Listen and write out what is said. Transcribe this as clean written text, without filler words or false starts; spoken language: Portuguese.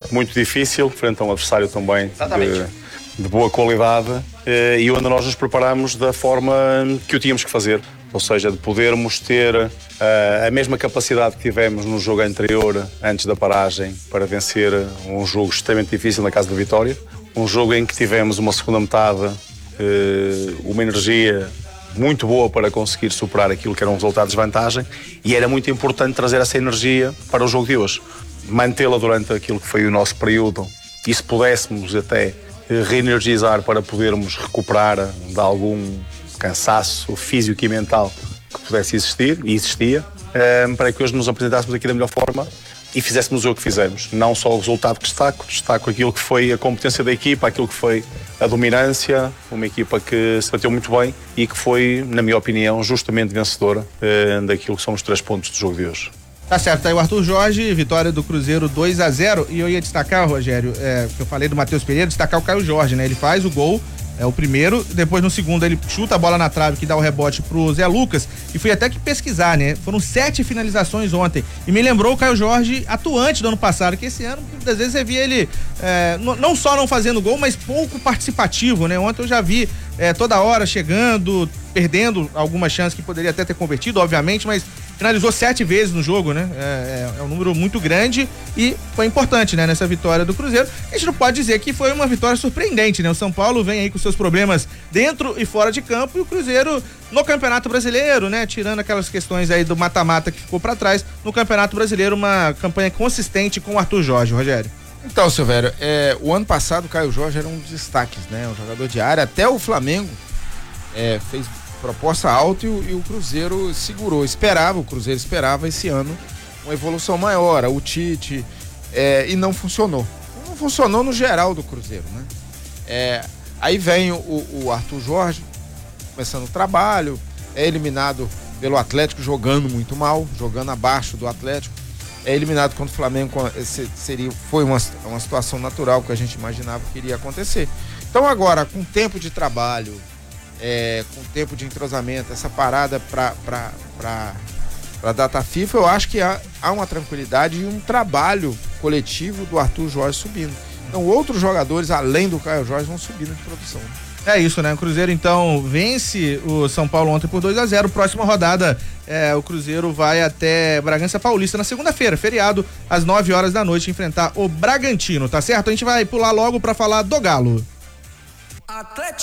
muito difícil, frente a um adversário também de boa qualidade, e onde nós nos preparamos da forma que o tínhamos que fazer. Ou seja, de podermos ter a mesma capacidade que tivemos no jogo anterior, antes da paragem, para vencer um jogo extremamente difícil na Casa da Vitória. Um jogo em que tivemos uma segunda metade, uma energia muito boa para conseguir superar aquilo que era um resultado de desvantagem, e era muito importante trazer essa energia para o jogo de hoje. Mantê-la durante aquilo que foi o nosso período, e se pudéssemos até reenergizar para podermos recuperar de algum cansaço físico e mental que pudesse existir, e existia, para que hoje nos apresentássemos aqui da melhor forma e fizéssemos o jogo que fizemos. Não só o resultado que destaco aquilo que foi a competência da equipa, aquilo que foi a dominância, uma equipa que se bateu muito bem e que foi, na minha opinião, justamente vencedora daquilo que são os 3 pontos do jogo de hoje. Tá certo, tá aí o Arthur Jorge, vitória do Cruzeiro 2-0, e eu ia destacar, Rogério, que eu falei do Matheus Pereira, destacar o Caio Jorge, né? Ele faz o gol, o primeiro, depois no segundo ele chuta a bola na trave que dá o rebote pro Zé Lucas, e fui até que pesquisar, né? Foram 7 finalizações ontem, e me lembrou o Caio Jorge atuante do ano passado, que esse ano, muitas vezes você via ele não só não fazendo gol, mas pouco participativo, né? Ontem eu já vi toda hora chegando, perdendo algumas chances que poderia até ter convertido, obviamente, mas finalizou 7 vezes no jogo, né? É um número muito grande e foi importante, né? Nessa vitória do Cruzeiro. A gente não pode dizer que foi uma vitória surpreendente, né? O São Paulo vem aí com seus problemas dentro e fora de campo, e o Cruzeiro no Campeonato Brasileiro, né? Tirando aquelas questões aí do mata-mata que ficou pra trás, no Campeonato Brasileiro uma campanha consistente com o Arthur Jorge, Rogério. Então, Silvério, o ano passado o Caio Jorge era um dos destaques, né? Um jogador de área, até o Flamengo fez proposta alta e o Cruzeiro segurou, o Cruzeiro esperava esse ano uma evolução maior, o Tite, e não funcionou. Não funcionou no geral do Cruzeiro, né? Aí vem o Arthur Jorge, começando o trabalho, é eliminado pelo Atlético jogando muito mal, jogando abaixo do Atlético, é eliminado contra o Flamengo, foi uma situação natural que a gente imaginava que iria acontecer. Então agora, com tempo de trabalho, com tempo de entrosamento, essa parada para data FIFA, eu acho que há uma tranquilidade e um trabalho coletivo do Arthur Jorge subindo. Então outros jogadores, além do Caio Jorge, vão subindo de produção. É isso, né? O Cruzeiro então vence o São Paulo ontem por 2-0. Próxima rodada, o Cruzeiro vai até Bragança Paulista na segunda-feira, feriado, às 9 horas da noite, enfrentar o Bragantino, tá certo? A gente vai pular logo para falar do Galo.